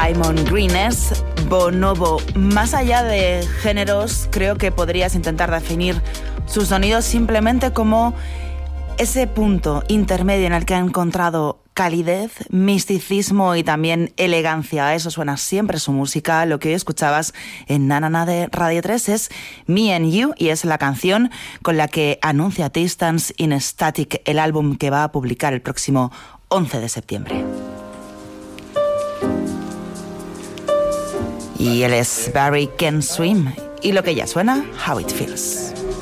Simon Greenes, Bonobo. Más allá de géneros, creo que podrías intentar definir sus sonidos simplemente como ese punto intermedio en el que ha encontrado calidez, misticismo y también elegancia. A eso suena siempre su música. Lo que hoy escuchabas en Na Na Na de Radio 3 es Me and You, y es la canción con la que anuncia Distance in Static, el álbum que va a publicar el próximo 11 de septiembre. Y él es Barry Can Swim, y lo que ya suena, How It Feels.